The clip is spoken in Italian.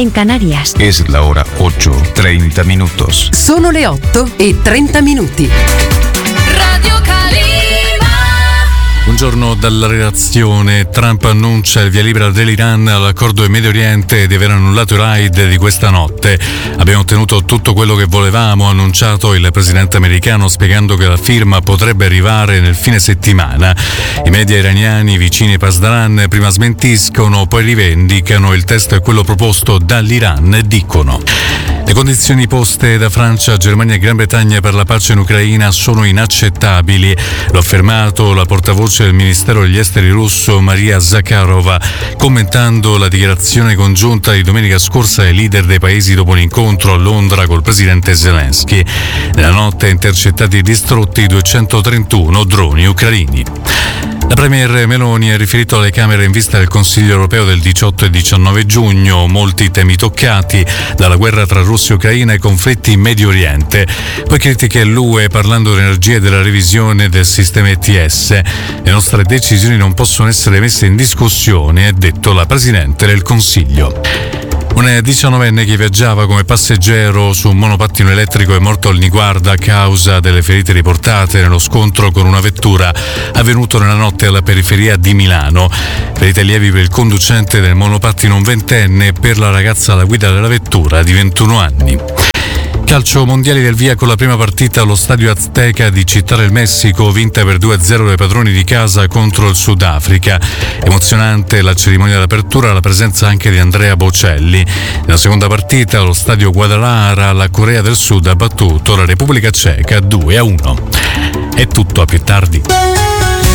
en Canarias. Es la hora 8:30 minutos. Sono le 8:30. Radio Calima. Buongiorno dalla redazione. Trump annuncia il via libera dell'Iran all'accordo in Medio Oriente e di aver annullato i raid di questa notte. Abbiamo ottenuto tutto quello che volevamo, ha annunciato il presidente americano, spiegando che la firma potrebbe arrivare nel fine settimana. I media iraniani vicini ai Pasdaran prima smentiscono, poi rivendicano. Il testo è quello proposto dall'Iran, dicono. Le condizioni poste da Francia, Germania e Gran Bretagna per la pace in Ucraina sono inaccettabili. L'ha affermato la portavoce del Ministero degli Esteri russo, Maria Zakharova, commentando la dichiarazione congiunta di domenica scorsa ai leader dei paesi dopo l'incontro a Londra col presidente Zelensky. Nella notte intercettati e distrutti 231 droni ucraini. La premier Meloni ha riferito alle Camere in vista del Consiglio europeo del 18 e 19 giugno, molti temi toccati, dalla guerra tra Russia e Ucraina ai conflitti in Medio Oriente. Poi critiche all'UE parlando dell'energia e della revisione del sistema ETS. Le nostre decisioni non possono essere messe in discussione, ha detto la Presidente del Consiglio. Un 19enne che viaggiava come passeggero su un monopattino elettrico è morto al Niguarda a causa delle ferite riportate nello scontro con una vettura avvenuto nella notte alla periferia di Milano. Ferite lievi per il conducente del monopattino, un ventenne, e per la ragazza alla guida della vettura di 21 anni. Calcio, mondiali del via con la prima partita allo stadio Azteca di Città del Messico, vinta per 2-0 dai padroni di casa contro il Sudafrica. Emozionante la cerimonia d'apertura, la presenza anche di Andrea Bocelli. Nella seconda partita allo stadio Guadalajara, la Corea del Sud ha battuto la Repubblica Ceca 2-1. È tutto, a più tardi.